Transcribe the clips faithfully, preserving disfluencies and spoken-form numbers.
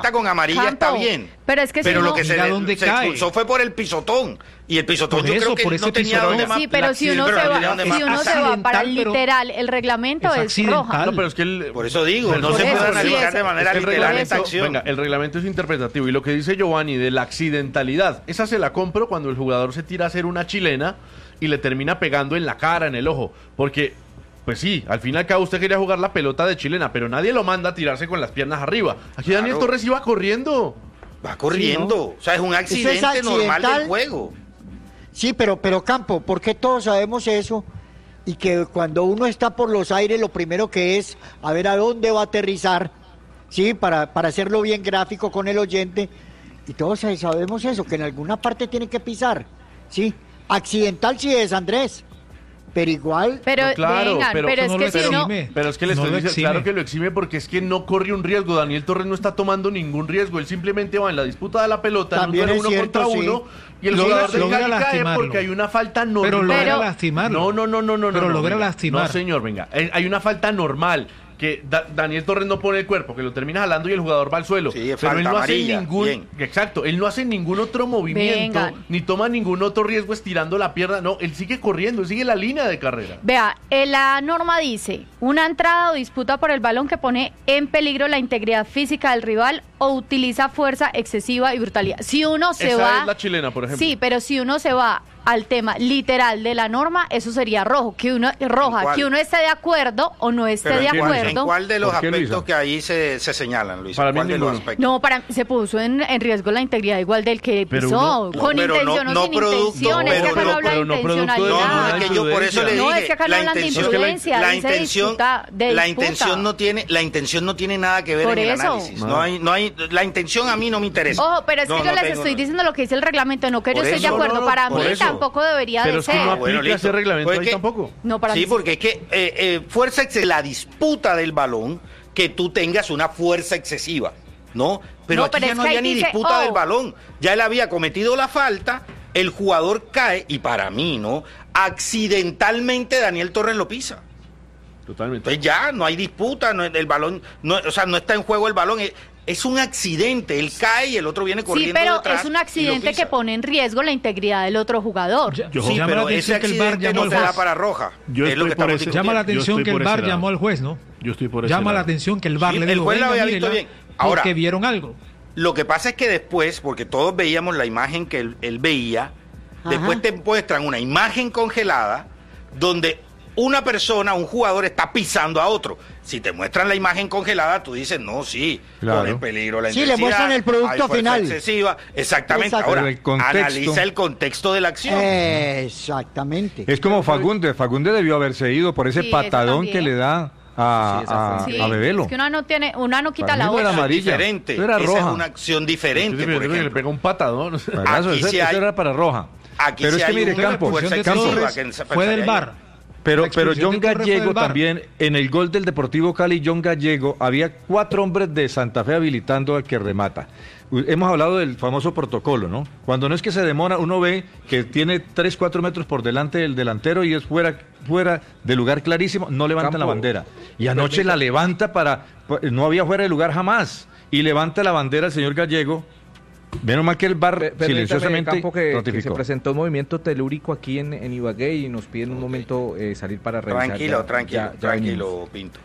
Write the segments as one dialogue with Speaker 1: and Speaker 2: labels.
Speaker 1: falta con amarilla
Speaker 2: Campo,
Speaker 1: está bien.
Speaker 2: Pero es que
Speaker 1: pero
Speaker 2: si
Speaker 1: lo
Speaker 2: no,
Speaker 1: que se, le, se expulsó fue por el pisotón. Y el pisotón
Speaker 3: Por
Speaker 1: yo
Speaker 3: eso,
Speaker 1: creo
Speaker 3: por
Speaker 1: que
Speaker 3: ese
Speaker 1: no tenía
Speaker 3: pisotón.
Speaker 1: donde más.
Speaker 2: sí, pero si uno
Speaker 1: pero
Speaker 2: se
Speaker 1: no
Speaker 2: va,
Speaker 1: tenía donde
Speaker 2: si
Speaker 1: más.
Speaker 2: uno se va para el
Speaker 3: pero-
Speaker 2: literal, el reglamento
Speaker 3: es
Speaker 2: es,
Speaker 3: accidental.
Speaker 2: roja.
Speaker 4: No, pero es que el,
Speaker 1: Por eso digo,
Speaker 4: Pero
Speaker 1: no
Speaker 2: por
Speaker 1: se
Speaker 2: eso,
Speaker 1: puede
Speaker 2: sí,
Speaker 1: analizar
Speaker 2: es-
Speaker 1: de manera
Speaker 4: es que el
Speaker 1: literal
Speaker 4: reglamento,
Speaker 1: esta acción.
Speaker 4: venga, el reglamento es interpretativo y lo que dice Giovanni de la accidentalidad, esa se la compro cuando el jugador se tira a hacer una chilena y le termina pegando en la cara, en el ojo, porque pues sí, al fin y al cabo usted quería jugar la pelota de chilena, pero nadie lo manda a tirarse con las piernas arriba. Aquí
Speaker 1: Claro.
Speaker 4: Daniel Torres iba corriendo.
Speaker 1: Va corriendo,
Speaker 5: Sí, ¿no?
Speaker 1: o sea, es un accidente
Speaker 5: Eso es
Speaker 1: normal
Speaker 5: accidental.
Speaker 1: del juego.
Speaker 5: Sí, pero, pero Campo, ¿por qué todos sabemos eso? Y que cuando uno está por los aires, lo primero que es a ver a dónde va a aterrizar, sí, para, para hacerlo bien gráfico con el oyente. Y todos sabemos eso, que en alguna parte tiene que pisar, sí. Accidental sí es, Andrés, pero igual.
Speaker 2: Pero
Speaker 4: No, claro,
Speaker 2: vengan,
Speaker 4: pero
Speaker 2: pero,
Speaker 3: eso no
Speaker 2: es
Speaker 3: lo
Speaker 2: que si no,
Speaker 3: exime.
Speaker 4: Pero es que le
Speaker 3: No
Speaker 4: estoy
Speaker 3: lo
Speaker 4: diciendo,
Speaker 3: exime.
Speaker 4: claro que lo exime porque es que no corre un riesgo. Daniel Torres no está tomando ningún riesgo. Él simplemente va en la disputa de la pelota,
Speaker 5: También
Speaker 4: en un
Speaker 5: es
Speaker 4: duelo uno
Speaker 5: cierto,
Speaker 4: contra
Speaker 5: sí.
Speaker 4: uno, y el
Speaker 3: Logra-
Speaker 4: jugador se
Speaker 3: logra
Speaker 4: cae y cae
Speaker 3: lastimarlo.
Speaker 4: porque hay una falta normal.
Speaker 3: Pero logra
Speaker 2: Pero-
Speaker 3: lastimarlo.
Speaker 4: No, no, no, no, no.
Speaker 3: Pero
Speaker 4: no,
Speaker 3: logra
Speaker 4: venga.
Speaker 3: lastimar.
Speaker 4: No, señor, venga. Eh, Hay una falta normal. Que Da- Daniel Torres no pone el cuerpo, que lo termina jalando y el jugador va al suelo.
Speaker 1: Sí, es
Speaker 4: pero él
Speaker 1: falta
Speaker 4: no hace
Speaker 1: amarilla,
Speaker 4: ningún.
Speaker 1: bien.
Speaker 4: Exacto, él no hace ningún otro movimiento,
Speaker 2: Vengan.
Speaker 4: ni toma ningún otro riesgo estirando la pierna. No, él sigue corriendo, él sigue la línea de carrera.
Speaker 2: vea, eh, la norma dice, una entrada o disputa por el balón que pone en peligro la integridad física del rival o utiliza fuerza excesiva y brutalidad. Si uno se
Speaker 4: Esa
Speaker 2: va...
Speaker 4: es la chilena, por ejemplo.
Speaker 2: Sí, pero si uno se va al tema literal de la norma, eso sería rojo, que uno roja,
Speaker 1: cuál?
Speaker 2: que uno esté de acuerdo o no esté
Speaker 1: Pero
Speaker 2: de
Speaker 1: ¿en cuál,
Speaker 2: acuerdo.
Speaker 1: ¿en cuál de los
Speaker 4: ¿Por qué,
Speaker 1: aspectos
Speaker 4: Luisa?
Speaker 1: que ahí se, se señalan, Luis?
Speaker 4: Para mí
Speaker 1: ¿Cuál de los
Speaker 4: ninguno.
Speaker 1: aspectos?
Speaker 2: No, para se puso en, en riesgo la integridad igual del que
Speaker 4: Pero
Speaker 2: pisó,
Speaker 4: uno-
Speaker 2: con
Speaker 1: No, pero
Speaker 2: intención
Speaker 1: no-
Speaker 2: o
Speaker 1: no
Speaker 2: sin
Speaker 1: producto,
Speaker 2: intención, es que
Speaker 1: pero
Speaker 2: acá no
Speaker 1: no-
Speaker 2: habla de
Speaker 4: pero no producto de
Speaker 1: No, no,
Speaker 2: intencionalidad.
Speaker 1: es que yo por eso le dije,
Speaker 2: No, es que acá no
Speaker 1: la
Speaker 2: hablan de
Speaker 1: intención,
Speaker 2: imprudencia,
Speaker 1: la
Speaker 2: dice
Speaker 1: intención,
Speaker 2: disputa- de
Speaker 1: la
Speaker 2: disputa.
Speaker 1: intención no tiene, la intención no tiene nada que ver
Speaker 2: Por
Speaker 1: en el
Speaker 2: eso.
Speaker 1: análisis.
Speaker 4: No.
Speaker 1: No hay, no hay, la intención a mí no me interesa.
Speaker 2: Ojo, pero es
Speaker 1: No,
Speaker 2: que yo
Speaker 1: no
Speaker 2: les
Speaker 1: tengo-
Speaker 2: estoy diciendo lo que dice el reglamento, no que yo
Speaker 1: Por
Speaker 2: estoy de
Speaker 1: eso,
Speaker 2: acuerdo.
Speaker 4: no, no,
Speaker 2: para
Speaker 4: por
Speaker 2: mí
Speaker 4: eso.
Speaker 2: tampoco debería
Speaker 4: Pero
Speaker 2: de
Speaker 4: es que
Speaker 2: ser.
Speaker 4: no
Speaker 1: Bueno,
Speaker 4: aplica
Speaker 1: listo.
Speaker 4: ese reglamento
Speaker 1: Pues
Speaker 4: ahí
Speaker 1: que-
Speaker 4: tampoco.
Speaker 2: No, para
Speaker 1: Sí,
Speaker 2: mí sí.
Speaker 1: porque es que eh, eh, fuerza ex- la disputa del balón, que tú tengas una fuerza excesiva, ¿no? Pero
Speaker 2: No,
Speaker 1: aquí
Speaker 2: pero
Speaker 1: ya
Speaker 2: es
Speaker 1: no
Speaker 2: que
Speaker 1: había
Speaker 2: ahí
Speaker 1: ni
Speaker 2: dice,
Speaker 1: disputa
Speaker 2: oh.
Speaker 1: del balón. Ya él había cometido la falta, el jugador cae y para mí, ¿no? Accidentalmente Daniel Torres lo pisa.
Speaker 4: Totalmente.
Speaker 1: Entonces ya no hay disputa, no, el balón, no, o sea, no está en juego el balón. Es, es un accidente, él cae y el otro viene
Speaker 2: Sí,
Speaker 1: corriendo
Speaker 2: pero
Speaker 1: detrás
Speaker 2: es un
Speaker 1: y lo
Speaker 2: accidente
Speaker 1: pisa.
Speaker 2: que pone en riesgo la integridad del otro jugador.
Speaker 3: Ya-
Speaker 4: Yo-
Speaker 1: Sí,
Speaker 3: llama la
Speaker 1: pero ese
Speaker 3: atención que el VAR
Speaker 1: accidente
Speaker 3: llamó
Speaker 1: no
Speaker 3: al
Speaker 1: se da
Speaker 3: juez.
Speaker 1: para roja.
Speaker 6: Yo
Speaker 1: es lo
Speaker 6: estoy
Speaker 1: que
Speaker 6: por
Speaker 1: estamos
Speaker 6: ese-
Speaker 3: Llama la
Speaker 1: discutiendo.
Speaker 3: atención
Speaker 6: estoy
Speaker 3: que el
Speaker 6: por
Speaker 3: VAR
Speaker 6: ese lado.
Speaker 3: llamó al juez, ¿no?
Speaker 6: Yo estoy por ese
Speaker 3: Llama la
Speaker 6: lado.
Speaker 3: atención que el VAR
Speaker 1: Sí,
Speaker 3: le
Speaker 1: el
Speaker 3: dijo,
Speaker 1: juez lo
Speaker 3: venga,
Speaker 1: había visto
Speaker 3: mírela,
Speaker 1: bien. Ahora-
Speaker 3: porque vieron algo.
Speaker 1: Lo que pasa es que después, porque todos veíamos la imagen que él, él veía,
Speaker 5: Ajá.
Speaker 1: después te muestran una imagen congelada donde una persona, un jugador está pisando a otro. Si te muestran la imagen congelada, tú dices, no, sí,
Speaker 6: Claro.
Speaker 1: pone en peligro la
Speaker 5: Sí, le
Speaker 1: intensidad,
Speaker 5: muestran el producto
Speaker 1: hay fuerza
Speaker 5: final.
Speaker 1: excesiva. Exactamente.
Speaker 5: Exacto.
Speaker 1: Ahora,
Speaker 6: Pero el contexto-
Speaker 1: analiza el contexto de la acción.
Speaker 5: Exactamente.
Speaker 6: Es como Fagunde. Fagunde debió haberse ido por ese
Speaker 2: Sí, eso
Speaker 6: patadón
Speaker 2: también.
Speaker 6: que le da a,
Speaker 1: Sí, esa
Speaker 6: a,
Speaker 1: fue-
Speaker 2: Sí,
Speaker 6: a Bebelo.
Speaker 2: es que una no tiene, una no quita
Speaker 6: Para
Speaker 2: la
Speaker 6: mí no era
Speaker 2: otra.
Speaker 6: amarilla.
Speaker 1: diferente.
Speaker 6: Eso era
Speaker 1: Esa
Speaker 6: roja.
Speaker 1: es una acción diferente,
Speaker 4: Yo
Speaker 1: por
Speaker 4: creo que le
Speaker 1: ejemplo.
Speaker 4: pega un patadón.
Speaker 6: ¿Verdad? Eso,
Speaker 1: Aquí
Speaker 6: ese-
Speaker 1: sí
Speaker 6: eso
Speaker 1: hay-
Speaker 6: era para roja.
Speaker 1: Aquí
Speaker 6: Pero
Speaker 1: sí
Speaker 6: es que
Speaker 1: hay
Speaker 6: mire,
Speaker 1: una
Speaker 6: Campos,
Speaker 1: fuerza
Speaker 3: de
Speaker 6: Campos,
Speaker 1: excesiva
Speaker 3: Torres
Speaker 1: que se
Speaker 3: fue del
Speaker 1: pensaría
Speaker 3: VAR.
Speaker 1: yo.
Speaker 6: Pero,
Speaker 3: La
Speaker 6: pero
Speaker 3: expulsión
Speaker 6: John
Speaker 3: de Torres fue
Speaker 6: Gallego
Speaker 3: del VAR.
Speaker 6: también, en el gol del Deportivo Cali, John Gallego, había cuatro hombres de Santa Fe habilitando al que remata. U- Hemos hablado del famoso protocolo, ¿no? Cuando no es que se demora, uno ve que tiene tres, cuatro metros por delante del delantero y es fuera, fuera de lugar clarísimo, no levanta
Speaker 4: Campo.
Speaker 6: la bandera. Y anoche la levanta para, pa- no había fuera de lugar jamás, y levanta la bandera el señor Gallego. Menos mal que el VAR
Speaker 7: Per- permítame,
Speaker 6: silenciosamente
Speaker 7: Campo, que, que se
Speaker 6: notificó.
Speaker 7: presentó un movimiento telúrico aquí en, en Ibagué y nos piden un momento eh, salir para revisar.
Speaker 1: Tranquilo,
Speaker 7: Ya-
Speaker 1: tranquilo,
Speaker 7: ya- ya
Speaker 1: tranquilo,
Speaker 7: venimos.
Speaker 1: Pinto.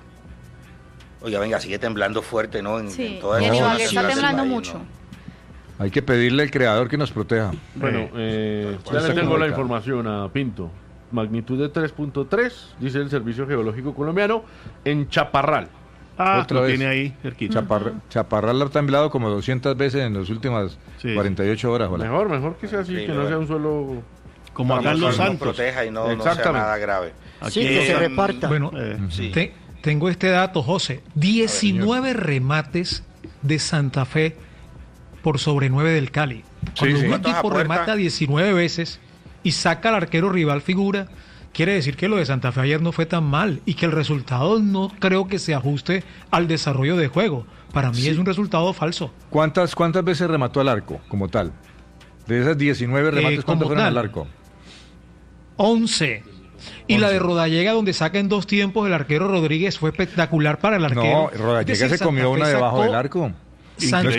Speaker 1: Oiga, venga, sigue temblando fuerte, ¿no? En,
Speaker 2: Sí,
Speaker 1: en toda
Speaker 2: y
Speaker 1: esa
Speaker 2: en
Speaker 1: zona
Speaker 2: Ibagué está
Speaker 1: central del
Speaker 2: temblando
Speaker 1: país,
Speaker 2: mucho.
Speaker 1: ¿no?
Speaker 6: Hay que pedirle al creador que nos proteja.
Speaker 4: Bueno, eh, ya
Speaker 6: Está
Speaker 4: le tengo la
Speaker 6: complicado.
Speaker 4: información a Pinto. Magnitud de tres punto tres, dice el Servicio Geológico Colombiano, en Chaparral.
Speaker 6: Ah,
Speaker 8: Otra
Speaker 6: lo
Speaker 8: vez.
Speaker 6: tiene
Speaker 8: ahí, cerquita.
Speaker 6: Chaparra- Chaparral ha temblado como doscientas veces en las últimas
Speaker 8: Sí.
Speaker 6: cuarenta y ocho horas. Hola.
Speaker 4: Mejor, mejor que sea así,
Speaker 1: Sí,
Speaker 4: que no
Speaker 1: bueno.
Speaker 4: sea un suelo...
Speaker 8: Como acá
Speaker 1: Vamos,
Speaker 8: en Los
Speaker 1: que nos
Speaker 8: Santos.
Speaker 1: proteja y no, no sea
Speaker 4: Exactamente.
Speaker 1: nada grave.
Speaker 5: Sí, que se
Speaker 1: Eh,
Speaker 5: reparta.
Speaker 3: Bueno,
Speaker 8: Eh,
Speaker 1: Sí.
Speaker 3: te- tengo este dato, José. diecinueve remates de Santa Fe por sobre nueve del Cali. Cuando
Speaker 6: sí.
Speaker 3: un
Speaker 1: ¿Cuántos a
Speaker 3: equipo
Speaker 1: puerta?
Speaker 3: remata diecinueve veces y saca al arquero rival figura, quiere decir que lo de Santa Fe ayer no fue tan mal y que el resultado no creo que se ajuste al desarrollo de juego. Para mí es un resultado falso.
Speaker 6: ¿Cuántas, ¿Cuántas veces remató al arco como tal? De esas diecinueve remates,
Speaker 3: Eh,
Speaker 6: ¿cuántas
Speaker 3: como
Speaker 6: fueron
Speaker 3: tal.
Speaker 6: al arco?
Speaker 3: once. Y la
Speaker 6: once.
Speaker 3: de Rodallega, donde saca en dos tiempos el arquero Rodríguez, fue espectacular para el arquero.
Speaker 6: No,
Speaker 3: Es
Speaker 6: Rodallega
Speaker 3: decir,
Speaker 6: se
Speaker 3: Santa
Speaker 6: comió
Speaker 3: Fe
Speaker 6: una debajo
Speaker 3: sacó-
Speaker 6: del arco.
Speaker 3: Santa
Speaker 6: No es